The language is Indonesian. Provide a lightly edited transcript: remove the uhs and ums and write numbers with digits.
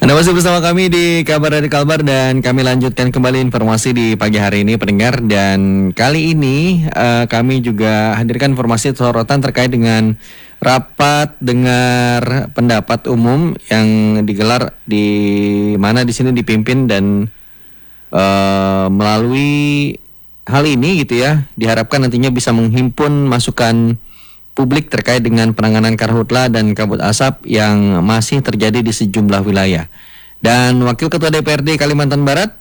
Anda masih bersama kami di Kabar dari Kalbar dan kami lanjutkan kembali informasi di pagi hari ini pendengar, dan kali ini kami juga hadirkan informasi sorotan terkait dengan rapat dengar pendapat umum yang digelar di mana di sini dipimpin dan melalui hal ini gitu ya, diharapkan nantinya bisa menghimpun masukan publik terkait dengan penanganan karhutla dan kabut asap yang masih terjadi di sejumlah wilayah. Dan Wakil Ketua DPRD Kalimantan Barat,